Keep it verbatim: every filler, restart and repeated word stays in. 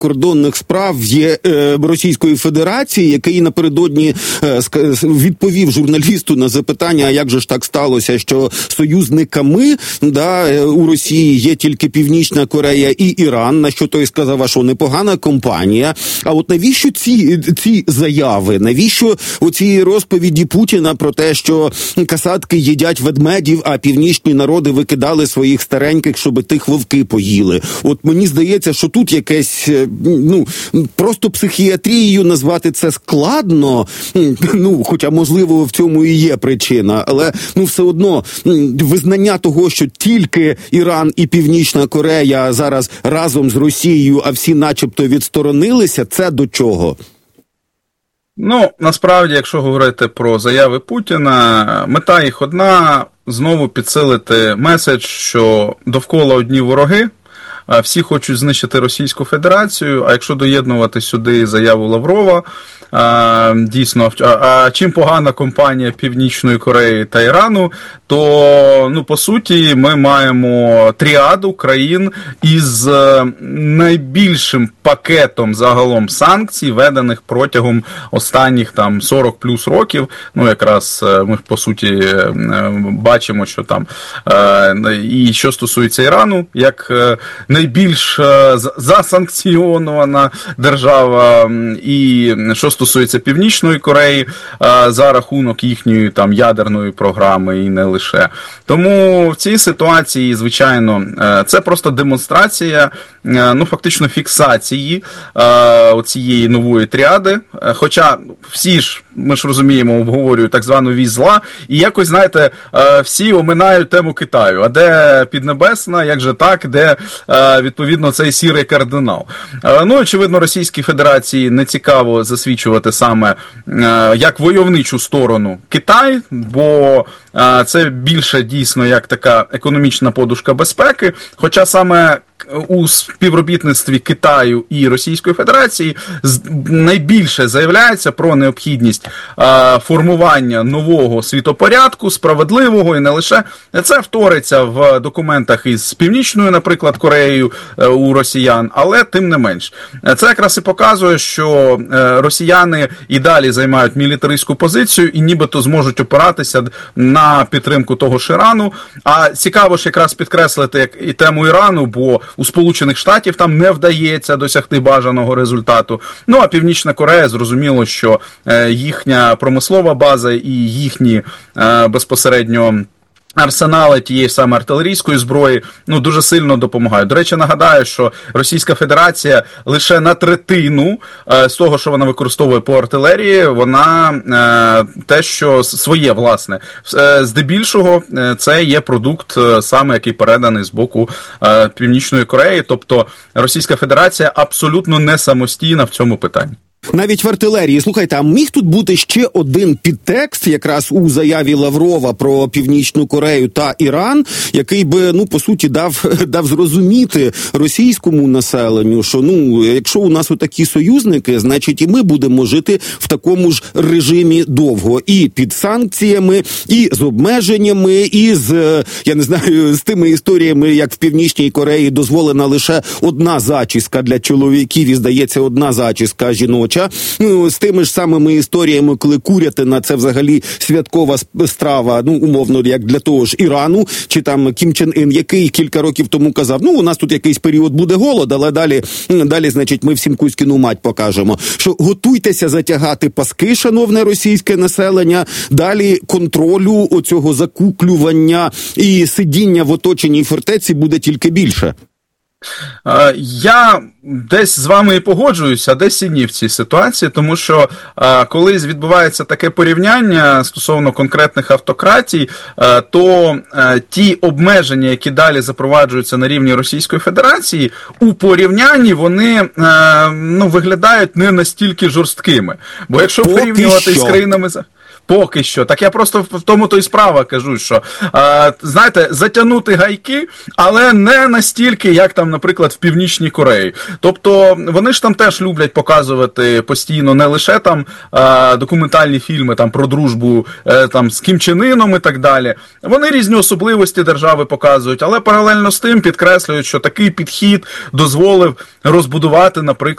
закордонних справ є е, Російської Федерації, який напередодні е, відповів журналісту на запитання, а як же ж так сталося, що союзниками да, у Росії є тільки Північна Корея і Іран, на що той сказав, а що непогана компанія. А от навіщо ці, ці заяви, навіщо оці розповіді Путіна про те, що касатки їдять ведмедів, а північні народи викидали своїх стареньких, щоб тих вовки поїли? От мені здається, що тут якесь, ну, просто психіатрією назвати це складно, ну, хоча, можливо, в цьому і є причина, але, ну, все одно, визнання того, що тільки Іран і Північна Корея зараз разом з Росією, а всі начебто відсторонилися, це до чого? Ну, насправді, якщо говорити про заяви Путіна, мета їх одна – знову підсилити меседж, що довкола одні вороги, всі хочуть знищити Російську Федерацію, а якщо доєднувати сюди заяву Лаврова, дійсно, а чим погана компанія Північної Кореї та Ірану, то, ну, по суті, ми маємо тріаду країн із найбільшим пакетом загалом санкцій, введених протягом останніх там сорок плюс років. Ну, якраз ми, по суті, бачимо, що там, і що стосується Ірану, як найбільш засанкціонована держава, і що стосується Північної Кореї, за рахунок їхньої там ядерної програми і не лише. Тому в цій ситуації, звичайно, це просто демонстрація, ну, фактично фіксації цієї нової тріади, хоча всі ж, ми ж розуміємо, обговорюють так звану вісь зла, і якось, знаєте, всі оминають тему Китаю. А де Піднебесна, як же так, де, відповідно, цей сірий кардинал. Ну, очевидно, Російській Федерації не цікаво засвідчувати саме як войовничу сторону Китай, бо це більше дійсно як така економічна подушка безпеки, хоча саме у співробітництві Китаю і Російської Федерації найбільше заявляється про необхідність формування нового світопорядку, справедливого і не лише. Це вториться в документах із Північною, наприклад, Кореєю у росіян, але тим не менш. Це якраз і показує, що росіяни і далі займають мілітаристську позицію і нібито зможуть опиратися на підтримку того ж Ірану. А цікаво ж якраз підкреслити як і тему Ірану, бо у Сполучених Штатів там не вдається досягти бажаного результату. Ну, а Північна Корея, зрозуміло, що їхня промислова база і їхні безпосередньо арсенали тієї саме артилерійської зброї, ну, дуже сильно допомагають. До речі, нагадаю, що Російська Федерація лише на третину е, з того, що вона використовує по артилерії, вона е, те, що своє, власне. Е, здебільшого е, це є продукт е, саме, який переданий з боку е, Північної Кореї, тобто Російська Федерація абсолютно не самостійна в цьому питанні. Навіть в артилерії. Слухайте, а міг тут бути ще один підтекст, якраз у заяві Лаврова про Північну Корею та Іран, який би, ну, по суті, дав, дав зрозуміти російському населенню, що, ну, якщо у нас отакі союзники, значить і ми будемо жити в такому ж режимі довго. І під санкціями, і з обмеженнями, і з, я не знаю, з тими історіями, як в Північній Кореї дозволена лише одна зачіска для чоловіків, і, здається, одна зачіска жіноча. Ну, з тими ж самими історіями, коли курятина – це взагалі святкова страва, ну, умовно, як для того ж Ірану, чи там Кім Чен Ін, який кілька років тому казав, ну, у нас тут якийсь період буде голод, але далі, далі, значить, ми всім Кузькіну мать покажемо. Що готуйтеся затягати паски, шановне російське населення, далі контролю оцього закуклювання і сидіння в оточеній фортеці буде тільки більше. Я десь з вами і погоджуюся, а десь і ні в цій ситуації, тому що коли відбувається таке порівняння стосовно конкретних автократій, то ті обмеження, які далі запроваджуються на рівні Російської Федерації, у порівнянні вони, ну, виглядають не настільки жорсткими. Бо якщо порівнювати з країнами... Поки що. Так я просто в тому то і справа кажу, що, е, знаєте, затягнути гайки, але не настільки, як там, наприклад, в Північній Кореї. Тобто, вони ж там теж люблять показувати постійно не лише там е, документальні фільми там про дружбу е, там з Кім Чен Іном і так далі. Вони різні особливості держави показують, але паралельно з тим підкреслюють, що такий підхід дозволив розбудувати, наприклад,